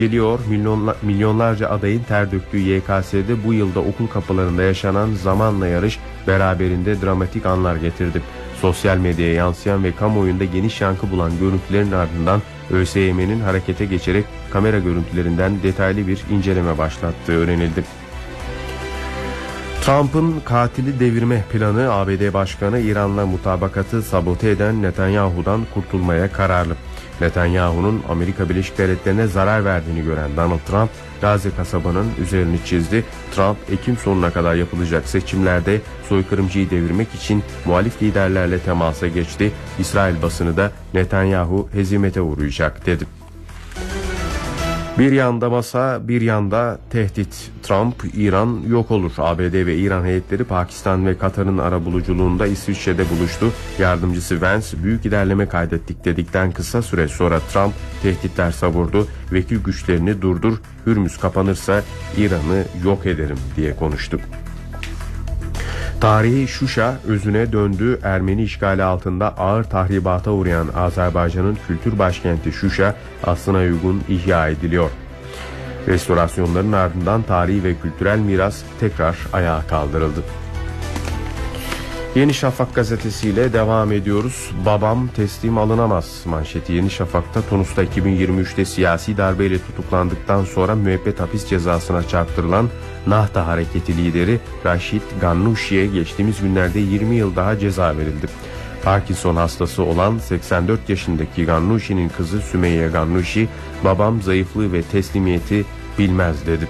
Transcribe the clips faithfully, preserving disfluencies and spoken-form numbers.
Geliyor. Milyonla, milyonlarca adayın ter döktüğü Y K S'de bu yılda okul kapılarında yaşanan zamanla yarış beraberinde dramatik anlar getirdi. Sosyal medyaya yansıyan ve kamuoyunda geniş yankı bulan görüntülerin ardından ÖSYM'nin harekete geçerek kamera görüntülerinden detaylı bir inceleme başlattığı öğrenildi. Trump'ın katili devirme planı, A B D Başkanı İran'la mutabakatı sabote eden Netanyahu'dan kurtulmaya kararlı. Netanyahu'nun Amerika Birleşik Devletleri'ne zarar verdiğini gören Donald Trump, Gazze kasabının üzerini çizdi. Trump, Ekim sonuna kadar yapılacak seçimlerde soykırımcıyı devirmek için muhalif liderlerle temasa geçti. İsrail basını da Netanyahu hezimete uğrayacak dedi. Bir yanda masa, bir yanda tehdit. Trump, İran yok olur. A B D ve İran heyetleri Pakistan ve Katar'ın arabuluculuğunda İsviçre'de buluştu. Yardımcısı Vance, büyük ilerleme kaydettik dedikten kısa süre sonra Trump tehditler savurdu. Vekil güçlerini durdur, Hürmüz kapanırsa İran'ı yok ederim diye konuştu. Tarihi Şuşa özüne döndü. Ermeni işgali altında ağır tahribata uğrayan Azerbaycan'ın kültür başkenti Şuşa aslına uygun ihya ediliyor. Restorasyonların ardından tarihi ve kültürel miras tekrar ayağa kaldırıldı. Yeni Şafak gazetesiyle devam ediyoruz. Babam teslim alınamaz manşeti Yeni Şafak'ta. Tunus'ta iki bin yirmi üçte siyasi darbeyle tutuklandıktan sonra müebbet hapis cezasına çarptırılan Nahda Hareketi lideri Raşid Gannuşi'ye geçtiğimiz günlerde yirmi yıl daha ceza verildi. Parkinson hastası olan seksen dört yaşındaki Gannuşi'nin kızı Sümeyye Gannuşi, babam zayıflığı ve teslimiyeti bilmez dedi.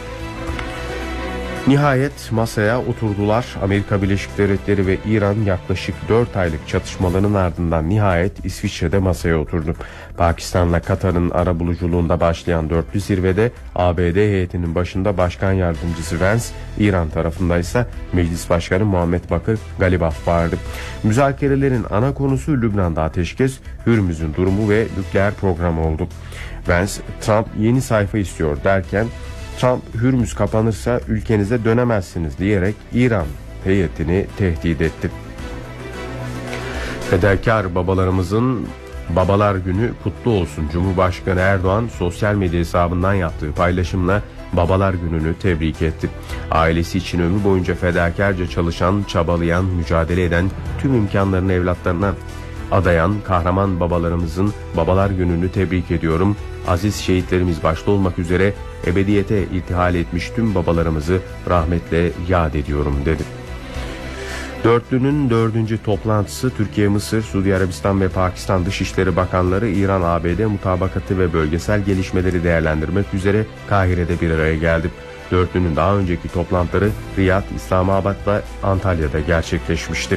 Nihayet masaya oturdular. Amerika Birleşik Devletleri ve İran yaklaşık dört aylık çatışmaların ardından nihayet İsviçre'de masaya oturdu. Pakistan'la Katar'ın arabuluculuğunda başlayan dörtlü zirvede A B D heyetinin başında Başkan Yardımcısı Vance, İran tarafında ise Meclis Başkanı Muhammed Bakır Galibaf vardı. Müzakerelerin ana konusu Lübnan'da ateşkes, Hürmüz'ün durumu ve nükleer programı oldu. Vance, Trump yeni sayfa istiyor derken Trump, Hürmüz kapanırsa ülkenize dönemezsiniz diyerek İran heyetini tehdit etti. Fedakar babalarımızın Babalar Günü kutlu olsun. Cumhurbaşkanı Erdoğan sosyal medya hesabından yaptığı paylaşımla Babalar Günü'nü tebrik etti. Ailesi için ömrü boyunca fedakarca çalışan, çabalayan, mücadele eden, tüm imkanlarını evlatlarına adayan kahraman babalarımızın Babalar Günü'nü tebrik ediyorum. Aziz şehitlerimiz başta olmak üzere ebediyete irtihal etmiş tüm babalarımızı rahmetle yad ediyorum dedi. Dörtlünün dördüncü toplantısı Türkiye, Mısır, Suudi Arabistan ve Pakistan Dışişleri Bakanları İran A B D mutabakatı ve bölgesel gelişmeleri değerlendirmek üzere Kahire'de bir araya geldi. Dörtlünün daha önceki toplantıları Riyad, İslamabad ve Antalya'da gerçekleşmişti.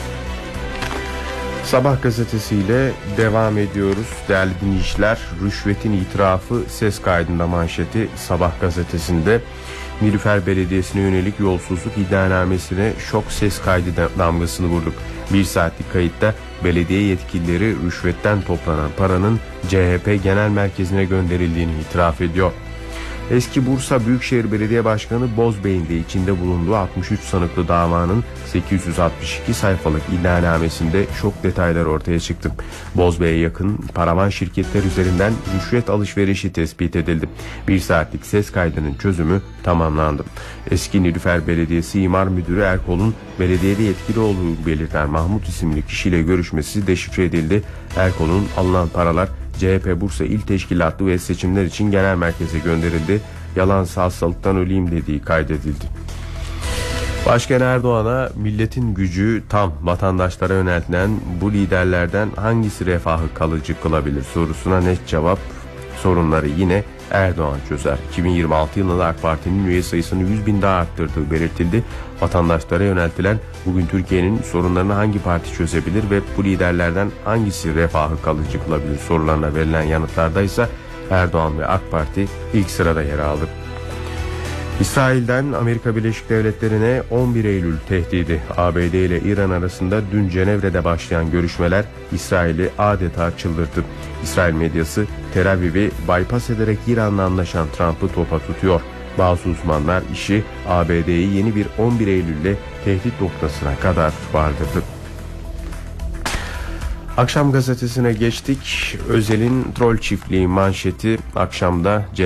Sabah gazetesiyle devam ediyoruz değerli dinleyiciler. Rüşvetin itirafı ses kaydında manşeti Sabah gazetesinde. Nilüfer Belediyesi'ne yönelik yolsuzluk iddianamesine şok ses kaydı damgasını vurduk. Bir saatlik kayıtta belediye yetkilileri rüşvetten toplanan paranın C H P Genel Merkezi'ne gönderildiğini itiraf ediyor. Eski Bursa Büyükşehir Belediye Başkanı Bozbey'in de içinde bulunduğu altmış üç sanıklı davanın sekiz yüz altmış iki sayfalık iddianamesinde şok detaylar ortaya çıktı. Bozbey'e yakın paravan şirketler üzerinden rüşvet alışverişi tespit edildi. Bir saatlik ses kaydının çözümü tamamlandı. Eski Nilüfer Belediyesi İmar Müdürü Erkol'un belediyede yetkili olduğu belirten Mahmut isimli kişiyle görüşmesi deşifre edildi. Erkol'un alınan paralar C H P Bursa İl Teşkilatı ve seçimler için genel merkeze gönderildi. Yalansa hastalıktan öleyim dediği kaydedildi. Başkan Erdoğan'a milletin gücü tam, vatandaşlara yöneltilen bu liderlerden hangisi refahı kalıcı kılabilir sorusuna net cevap, sorunları yine Erdoğan çözer. iki bin yirmi altı yılında AK Parti'nin üye sayısını yüz bin daha arttırdığı belirtildi. Vatandaşlara yöneltilen bugün Türkiye'nin sorunlarını hangi parti çözebilir ve bu liderlerden hangisi refahı kalıcı kılabilir sorularına verilen yanıtlarda ise Erdoğan ve AK Parti ilk sırada yer aldı. İsrail'den Amerika Birleşik Devletleri'ne on bir Eylül tehdidi. A B D ile İran arasında dün Cenevre'de başlayan görüşmeler İsrail'i adeta çıldırttı. İsrail medyası Tel Aviv'i bypass ederek İran'la anlaşan Trump'ı topa tutuyor. Bazı uzmanlar işi A B D'yi yeni bir on bir Eylül'le tehdit noktasına kadar vardırdı. Akşam gazetesine geçtik. Özel'in troll çiftliği manşeti akşamda